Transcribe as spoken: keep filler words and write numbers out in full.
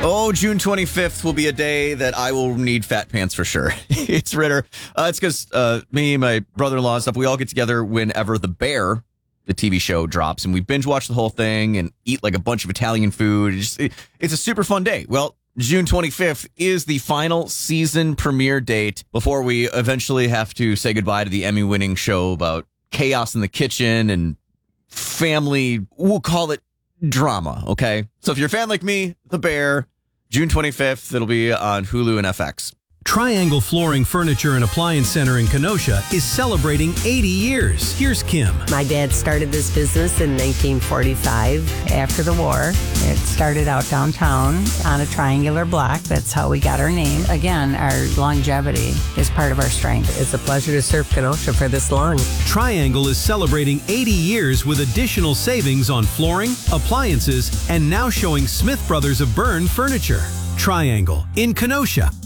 Oh, June twenty-fifth will be a day that I will need fat pants for sure. It's Ritter. Uh, it's because uh, me, my brother-in-law and stuff, we all get together whenever The Bear, the T V show, drops, and we binge watch the whole thing and eat like a bunch of Italian food. It's, just, it, it's a super fun day. Well, June twenty-fifth is the final season premiere date before we eventually have to say goodbye to the Emmy-winning show about chaos in the kitchen and family, we'll call it drama, okay? So if you're a fan like me, The Bear, June twenty-fifth, it'll be on Hulu and F X. Triangle Flooring Furniture and Appliance Center in Kenosha is celebrating eighty years. Here's Kim. My dad started this business in nineteen forty-five. After the war, it started out downtown on a triangular block. That's how we got our name. Again, our longevity is part of our strength. It's a pleasure to serve Kenosha for this long. Triangle is celebrating eighty years with additional savings on flooring, appliances, and now showing Smith Brothers of Bern furniture. Triangle in Kenosha.